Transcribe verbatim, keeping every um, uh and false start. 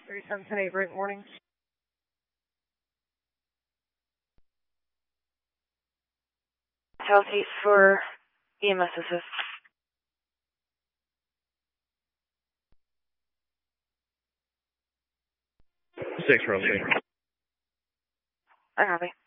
thirty-seven ten eight, Brent, morning. Southeast for E M S assist. Six, Rosie. I copy.